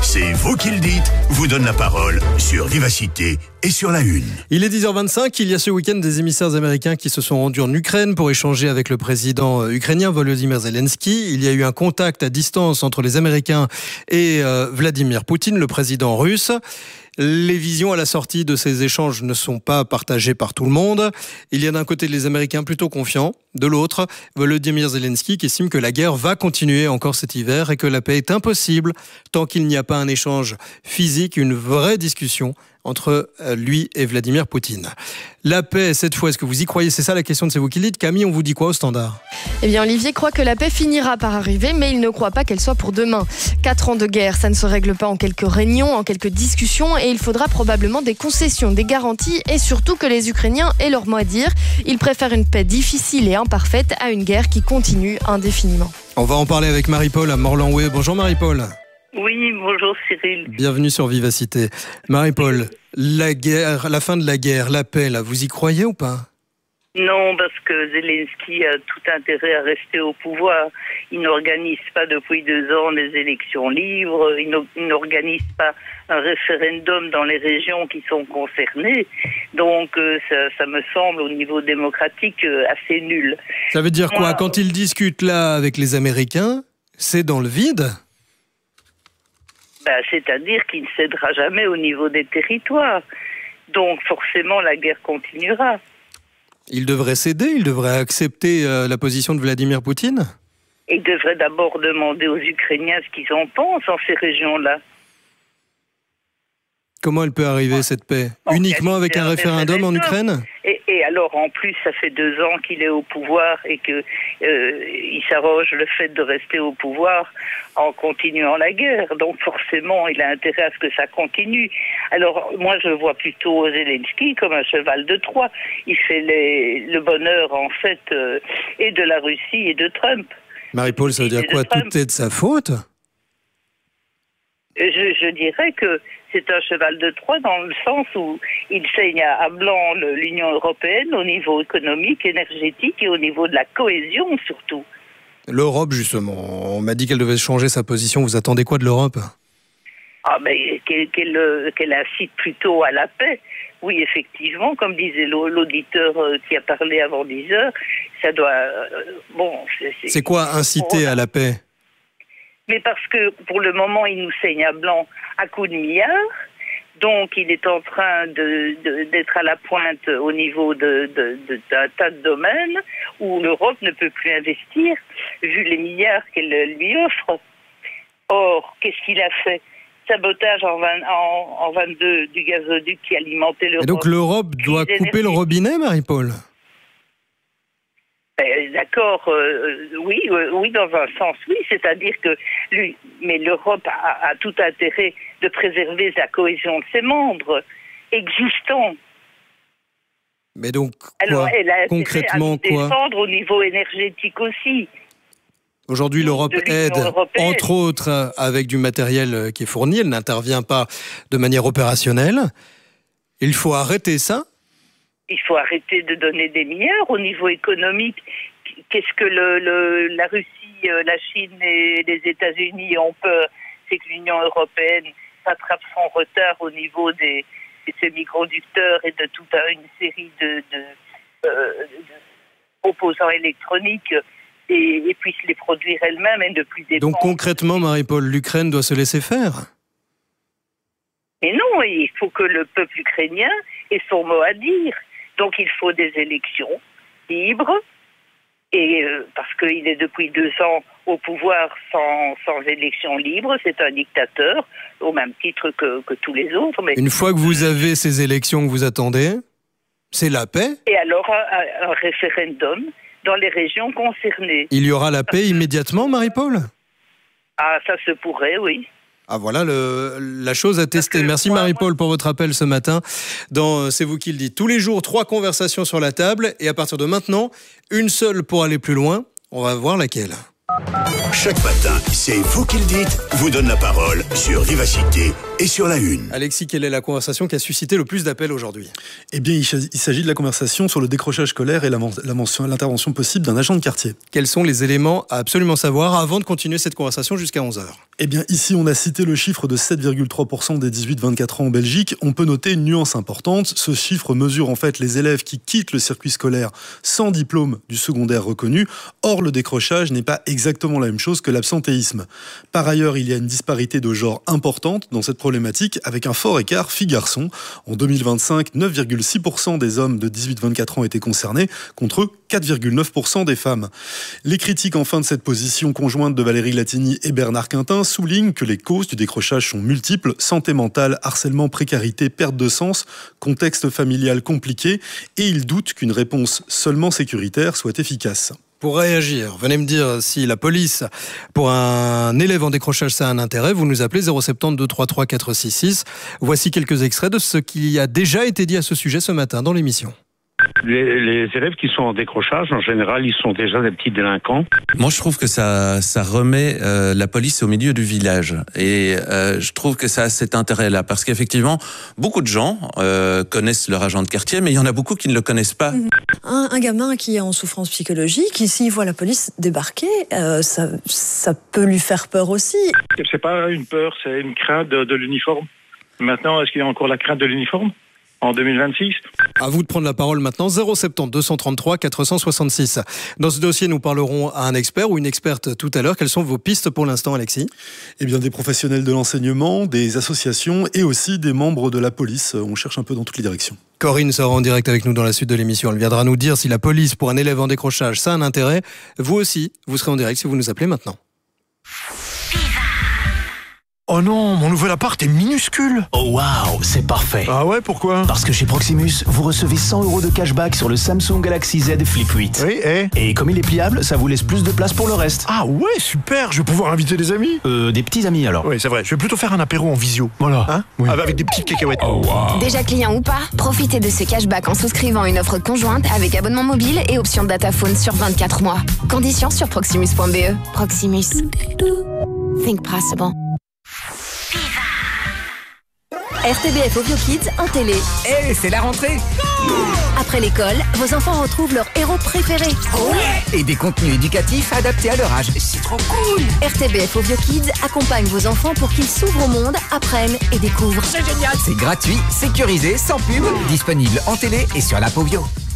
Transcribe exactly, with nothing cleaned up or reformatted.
C'est vous qui le dites, vous donne la parole sur Vivacité et sur La Une. Il est dix heures vingt-cinq, il y a ce week-end des émissaires américains qui se sont rendus en Ukraine pour échanger avec le président ukrainien Volodymyr Zelensky. Il y a eu un contact à distance entre les Américains et euh, Vladimir Poutine, le président russe. Les visions à la sortie de ces échanges ne sont pas partagées par tout le monde. Il y a d'un côté les Américains plutôt confiants, de l'autre Volodymyr Zelensky qui estime que la guerre va continuer encore cet hiver et que la paix est impossible tant qu'il n'y a pas un échange physique, une vraie discussion entre lui et Vladimir Poutine. La paix, cette fois, est-ce que vous y croyez? C'est ça la question de C'est vous qui le dites. Camille, on vous dit quoi au standard? Eh bien, Olivier croit que la paix finira par arriver, mais il ne croit pas qu'elle soit pour demain. Quatre ans de guerre, ça ne se règle pas en quelques réunions, en quelques discussions, et il faudra probablement des concessions, des garanties, et surtout que les Ukrainiens aient leur mot à dire. Ils préfèrent une paix difficile et imparfaite à une guerre qui continue indéfiniment. On va en parler avec Marie-Paul à Morlanoué. Bonjour Marie-Paul. Oui, bonjour Cyril. Bienvenue sur Vivacité. Marie-Paul, la guerre, la fin de la guerre, la paix, là, vous y croyez ou pas? Non, parce que Zelensky a tout intérêt à rester au pouvoir. Il n'organise pas depuis deux ans des élections libres, il n'organise pas un référendum dans les régions qui sont concernées. Donc euh, ça, ça me semble au niveau démocratique euh, assez nul. Ça veut dire quoi? Moi, quand il discute là avec les Américains, c'est dans le vide? Ben, c'est-à-dire qu'il ne cédera jamais au niveau des territoires. Donc forcément la guerre continuera. Il devrait céder, il devrait accepter euh, la position de Vladimir Poutine? Il devrait d'abord demander aux Ukrainiens ce qu'ils en pensent en ces régions-là. Comment elle peut arriver, cette paix? Uniquement avec un référendum en Ukraine? et, et alors, en plus, ça fait deux ans qu'il est au pouvoir et qu'il euh, s'arroge le fait de rester au pouvoir en continuant la guerre. Donc, forcément, il a intérêt à ce que ça continue. Alors, moi, je vois plutôt Zelensky comme un cheval de Troie. Il fait les, le bonheur, en fait, euh, et de la Russie et de Trump. Marie-Paul, ça veut dire quoi? Tout est de sa faute? Je, je dirais que c'est un cheval de Troie dans le sens où il saigne à blanc l'Union européenne au niveau économique, énergétique et au niveau de la cohésion surtout. L'Europe, justement, on m'a dit qu'elle devait changer sa position. Vous attendez quoi de l'Europe? Ah ben, qu'elle qu'elle, qu'elle incite plutôt à la paix. Oui, effectivement, comme disait l'auditeur qui a parlé avant dix heures, ça doit... Euh, bon, c'est quoi inciter à la paix? Mais parce que pour le moment, il nous saigne à blanc à coups de milliards. Donc, il est en train de, de, d'être à la pointe au niveau de, de, de, d'un tas de domaines où l'Europe ne peut plus investir, vu les milliards qu'elle lui offre. Or, qu'est-ce qu'il a fait? Sabotage en, vingt, en, en vingt-deux du gazoduc qui alimentait l'Europe. Et donc, l'Europe doit couper le robinet, Marie-Paul? Euh, D'accord, euh, oui, euh, oui, dans un sens, oui, c'est-à-dire que lui, mais l'Europe a, a tout intérêt de préserver la cohésion de ses membres existants. Mais donc, quoi, alors, elle a concrètement à quoi défendre au niveau énergétique aussi. Aujourd'hui, l'Europe aide, européenne. Entre autres, avec du matériel qui est fourni. Elle n'intervient pas de manière opérationnelle. Il faut arrêter ça. Il faut arrêter de donner des milliards au niveau économique. Qu'est-ce que le, le, la Russie, la Chine et les États-Unis ont peur? C'est que l'Union européenne rattrape son retard au niveau des, des semi-conducteurs et de toute une série de, de, euh, de composants électroniques et, et puisse les produire elle-même et ne plus dépendre. Donc concrètement, Marie-Paul, l'Ukraine doit se laisser faire? Mais non, il faut que le peuple ukrainien ait son mot à dire. Donc il faut des élections libres, et euh, parce qu'il est depuis deux ans au pouvoir sans, sans élections libres, c'est un dictateur, au même titre que, que tous les autres. Mais... Une fois que vous avez ces élections que vous attendez, c'est la paix? Et alors un, un référendum dans les régions concernées. Il y aura la paix immédiatement, Marie-Paul? Ah, ça se pourrait, oui. Ah voilà le, la chose à tester. Merci Marie-Paul pour votre appel ce matin dans C'est vous qui le dites. Tous les jours, trois conversations sur la table et à partir de maintenant, une seule pour aller plus loin. On va voir laquelle. Chaque matin, c'est vous qui le dites, vous donne la parole sur Vivacité et sur la Une. Alexis, quelle est la conversation qui a suscité le plus d'appels aujourd'hui ? Eh bien, il s'agit de la conversation sur le décrochage scolaire et la, la mention, l'intervention possible d'un agent de quartier. Quels sont les éléments à absolument savoir avant de continuer cette conversation jusqu'à onze heures ? Eh bien, ici, on a cité le chiffre de sept virgule trois pour cent des dix-huit vingt-quatre ans en Belgique. On peut noter une nuance importante. Ce chiffre mesure en fait les élèves qui quittent le circuit scolaire sans diplôme du secondaire reconnu. Or, le décrochage n'est pas exactement la même chose que l'absentéisme. Par ailleurs, il y a une disparité de genre importante dans cette problématique, avec un fort écart filles-garçons. En deux mille vingt-cinq, neuf virgule six pour cent des hommes de dix-huit vingt-quatre ans étaient concernés, contre quatre virgule neuf pour cent des femmes. Les critiques enfin de cette position conjointe de Valérie Latini et Bernard Quintin soulignent que les causes du décrochage sont multiples: santé mentale, harcèlement, précarité, perte de sens, contexte familial compliqué, et ils doutent qu'une réponse seulement sécuritaire soit efficace. Pour réagir, venez me dire si la police, pour un élève en décrochage, ça a un intérêt. Vous nous appelez zéro sept zéro deux trois trois quatre six six. Voici quelques extraits de ce qui a déjà été dit à ce sujet ce matin dans l'émission. Les, les élèves qui sont en décrochage, en général, ils sont déjà des petits délinquants. Moi, je trouve que ça, ça remet euh, la police au milieu du village. Et euh, je trouve que ça a cet intérêt-là. Parce qu'effectivement, beaucoup de gens euh, connaissent leur agent de quartier, mais il y en a beaucoup qui ne le connaissent pas. Un, un gamin qui est en souffrance psychologique, s'il voit la police débarquer, euh, ça, ça peut lui faire peur aussi. C'est pas une peur, c'est une crainte de, de l'uniforme. Maintenant, est-ce qu'il y a encore la crainte de l'uniforme ? En deux mille vingt-six. À vous de prendre la parole maintenant, zéro sept zéro deux trois trois quatre six six. Dans ce dossier, nous parlerons à un expert ou une experte tout à l'heure. Quelles sont vos pistes pour l'instant, Alexis ? Eh bien, des professionnels de l'enseignement, des associations et aussi des membres de la police. On cherche un peu dans toutes les directions. Corinne sera en direct avec nous dans la suite de l'émission. Elle viendra nous dire si la police, pour un élève en décrochage, ça a un intérêt. Vous aussi, vous serez en direct si vous nous appelez maintenant. Oh non, mon nouvel appart est minuscule. Oh waouh, c'est parfait. Ah ouais, pourquoi ? Parce que chez Proximus, vous recevez cent euros de cashback sur le Samsung Galaxy Z Flip huit. Oui, et Et comme il est pliable, ça vous laisse plus de place pour le reste. Ah ouais, super, je vais pouvoir inviter des amis. Euh, des petits amis alors. Oui, c'est vrai, je vais plutôt faire un apéro en visio. Voilà. Hein ? Oui. Avec des petites cacahuètes. Oh wow. Déjà client ou pas, profitez de ce cashback en souscrivant une offre conjointe avec abonnement mobile et option dataphone sur vingt-quatre mois. Conditions sur proximus point b e. Proximus. Think possible. R T B F Ovio Kids en télé. Eh, hey, c'est la rentrée. Après l'école, vos enfants retrouvent leur héros préféré. Ouais. Et des contenus éducatifs adaptés à leur âge. C'est trop cool. R T B F Ovio Kids accompagne vos enfants pour qu'ils s'ouvrent au monde, apprennent et découvrent. C'est génial. C'est gratuit, sécurisé, sans pub, disponible en télé et sur l'app Ovio.